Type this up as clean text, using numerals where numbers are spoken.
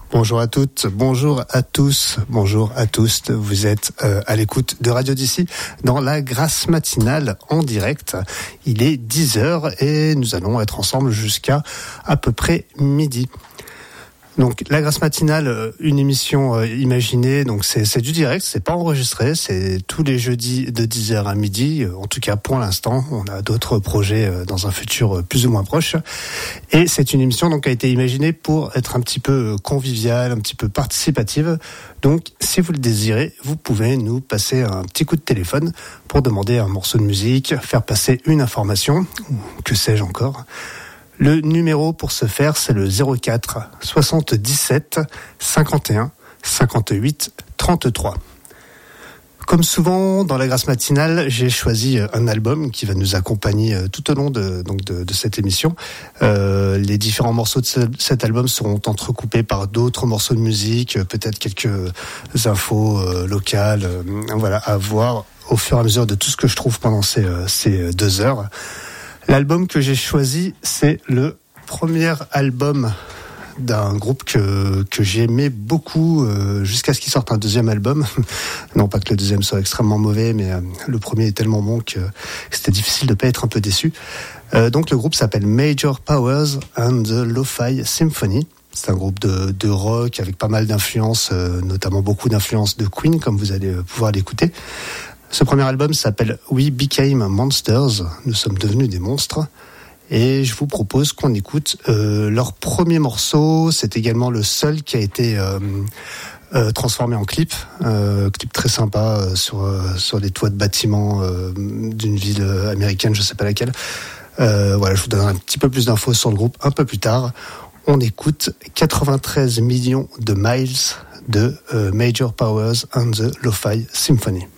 Bonjour à toutes, bonjour à tous, bonjour à tous. Vous êtes à l'écoute de Radio d'ici dans la Grâce matinale en direct. Il est 10h et nous allons être ensemble jusqu'à à peu près midi. Donc la Grâce matinale, une émission imaginée, donc c'est du direct, c'est pas enregistré, c'est tous les jeudis de 10h à midi, en tout cas pour l'instant. On a d'autres projets dans un futur plus ou moins proche. Et c'est une émission donc qui a été imaginée pour être un petit peu conviviale, un petit peu participative. Donc si vous le désirez, vous pouvez nous passer un petit coup de téléphone pour demander un morceau de musique, faire passer une information, ou que sais-je encore. Le numéro pour ce faire, c'est le 04 77 51 58 33. Comme souvent, dans la Grâce matinale, j'ai choisi un album qui va nous accompagner tout au long de cette émission. Les différents morceaux de cet album seront entrecoupés par d'autres morceaux de musique, peut-être quelques infos locales, voilà, à voir au fur et à mesure de tout ce que je trouve pendant ces 2 heures. L'album que j'ai choisi, c'est le premier album d'un groupe que j'aimais beaucoup jusqu'à ce qu'il sorte un deuxième album. Non pas que le deuxième soit extrêmement mauvais, mais le premier est tellement bon que c'était difficile de ne pas être un peu déçu. Donc le groupe s'appelle Major Powers and the Lo-Fi Symphony. C'est un groupe de rock avec pas mal d'influences, notamment beaucoup d'influences de Queen, comme vous allez pouvoir l'écouter. Ce premier album s'appelle We Became Monsters, nous sommes devenus des monstres, et je vous propose qu'on écoute leur premier morceau. C'est également le seul qui a été transformé en clip très sympa sur les toits de bâtiments d'une ville américaine, je sais pas laquelle. Voilà, je vous donnerai un petit peu plus d'infos sur le groupe un peu plus tard. On écoute 93 millions de miles de Major Powers and the Lo-Fi Symphony.